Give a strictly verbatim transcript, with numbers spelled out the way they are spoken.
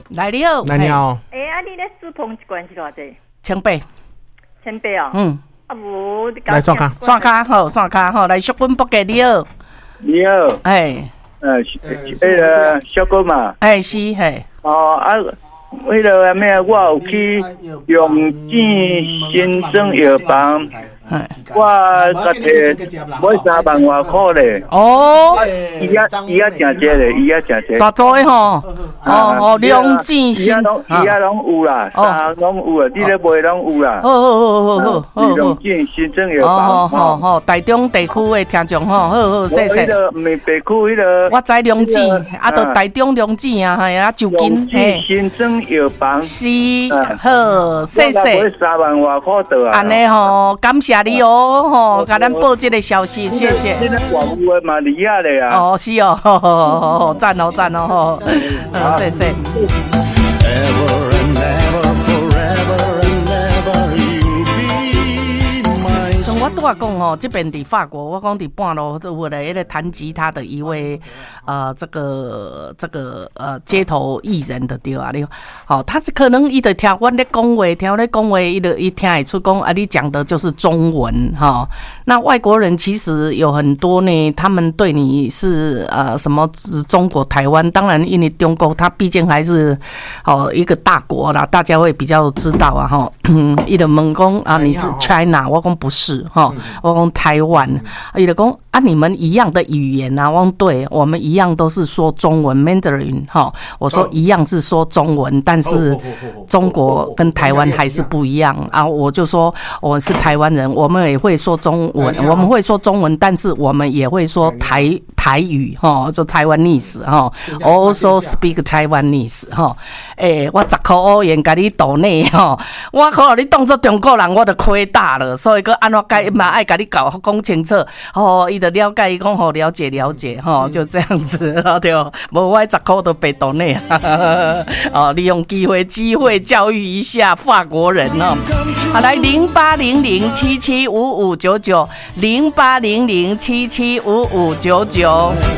来你好， 来你好。 哎、欸，啊，你咧煮烹一罐是偌济？ 千八， 千八哦。 嗯。 啊无， 来刷卡， 刷卡好，刷卡好，来小滚不给你好。 你好。 哎。 呃，那个小哥嘛。 哎，是嘿。 哦啊。为了咩？我有去用钱新增药房，我个摕买三万外块咧。 哦， 伊也伊也诚济咧，伊也诚济。 大做诶吼，哦哦，两钱新， 伊也拢有啦，三拢有啊，你咧卖拢有啦。 好好好好好好。 用钱新增药房。 哦好好，台中地区诶听众吼，好好谢谢。 迄个唔是地区迄个。 我知两钱，啊，到台中两钱啊，系啊，就近嘿。新增药房。 是，好，谢谢。 三万外块得啊。 安尼吼，感谢你哦，吼，甲咱报这个消息，谢谢。 现在网络诶嘛厉害咧啊。 哦，是哦，好好好好，赞哦赞哦，好，嗯，谢谢。我拄仔讲吼，这边伫法国，我讲伫半路都有来迄个弹吉他的一位呃，这个这个呃街头艺人的对啊，你好，他是可能伊就听我咧讲话，听我咧讲话，伊就伊听会出讲啊，你讲的就是中文哈。那外国人其实有很多呢，他们对你是呃什么中国台湾，当然因为中国它毕竟还是哦一个大国啦，大家会比较知道啊哈。伊就问讲啊，你是 China， 我讲不是。哈，我讲台湾，伊就讲啊，你们一样的语言啊，我讲对，我们一样都是说中文 Mandarin 哈。我说一样是说中文，但是中国跟台湾还是不一样啊。我就说我是台湾人，我们也会说中文，我们会说中文，但是我们也会说台台语哈，就 Taiwanese 哈 ，also speak Taiwanese 哈。诶、欸，我十块欧元甲你斗内哈，我可能你当作中国人，我就亏大了，所以个安怎解嘛爱甲你搞讲清楚，哦，伊就了解，伊讲好了解了解，吼、哦，就这样子，对，无我十块都白斗内，哦，利用机会机会教育一下法国人哦，好来零八零零七七五五九九零八零零七七五五九九。